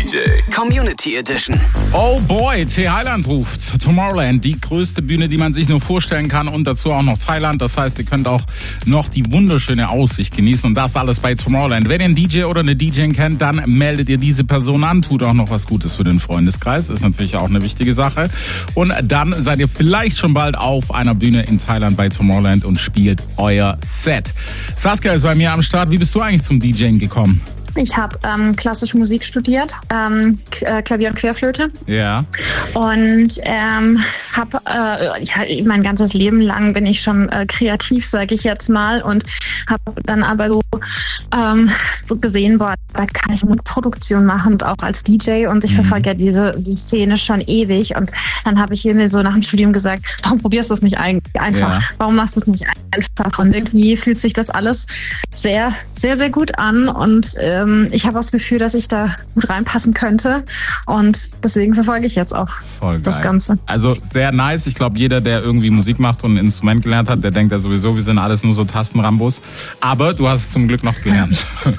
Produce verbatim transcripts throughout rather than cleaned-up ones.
J. Community Edition. Oh boy, T. Highland ruft. Tomorrowland, die größte Bühne, die man sich nur vorstellen kann, und dazu auch noch Thailand. Das heißt, ihr könnt auch noch die wunderschöne Aussicht genießen, und das alles bei Tomorrowland. Wenn ihr einen D J oder eine D J kennt, dann meldet ihr diese Person an, tut auch noch was Gutes für den Freundeskreis, ist natürlich auch eine wichtige Sache. Und dann seid ihr vielleicht schon bald auf einer Bühne in Thailand bei Tomorrowland und spielt euer Set. Saskia ist bei mir am Start. Wie bist du eigentlich zum DJing gekommen? Ich habe ähm, klassische Musik studiert, ähm, K- Klavier und Querflöte. Ja. Und ähm, habe äh, ja, mein ganzes Leben lang bin ich schon äh, kreativ, sage ich jetzt mal, und habe dann aber so, ähm, so gesehen, boah, da kann ich eine Produktion machen, und auch als D J, und ich mhm. verfolge ja diese die Szene schon ewig, und dann habe ich mir so nach dem Studium gesagt, warum probierst du es nicht ein- einfach? Ja. Warum machst du es nicht einfach? Und irgendwie fühlt sich das alles sehr, sehr, sehr gut an, und ähm, ich habe das Gefühl, dass ich da gut reinpassen könnte, und deswegen verfolge ich jetzt auch Voll das geil. Ganze. Also sehr nice. Ich glaube, jeder, der irgendwie Musik macht und ein Instrument gelernt hat, der denkt ja sowieso, wir sind alles nur so Tastenrambos. Aber du hast es zum Glück noch gelernt.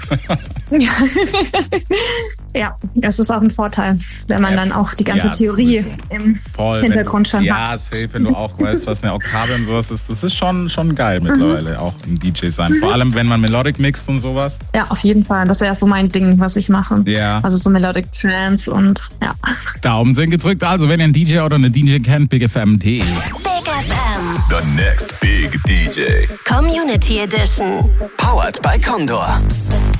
Ja, das ist auch ein Vorteil, wenn man Ja, dann auch die ganze ja, Theorie sowieso. im Voll, Hintergrund du, schon ja, hat. Ja, safe, wenn du auch weißt, was eine Oktave und sowas ist. Das ist schon, schon geil mittlerweile, mhm. auch im D J sein. Mhm. Vor allem, wenn man Melodic mixt und sowas. Ja, auf jeden Fall. Das wäre so mein Ding, was ich mache. Ja. Also so Melodic Trance und ja. Daumen sind gedrückt. Also, wenn ihr einen D J oder eine D J kennt, big f m punkt d e. Big F M. The next big D J. Community Edition. Powered by Condor.